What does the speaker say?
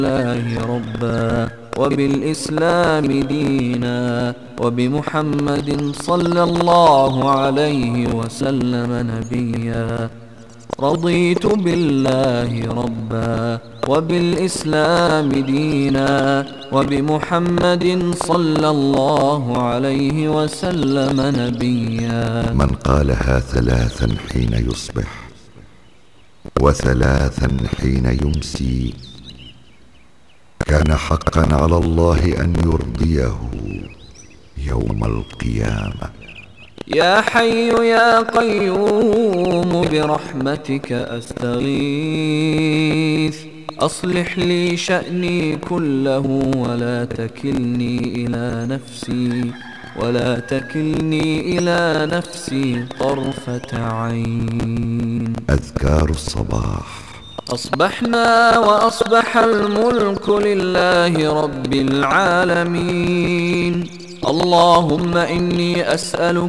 بالله ربا وبالإسلام دينا وبمحمد صلى الله عليه وسلم نبيا. رضيت بالله ربا وبالإسلام دينا وبمحمد صلى الله عليه وسلم نبيا. من قالها ثلاثا حين يصبح وثلاثا حين يمسي كان حقا على الله أن يرضيه يوم القيامة. يا حي يا قيوم برحمتك أستغيث، أصلح لي شأني كله ولا تكلني إلى نفسي طرفة عين. أذكار الصباح. أصبحنا وأصبح الملك لله رب العالمين. اللهم إني أسألك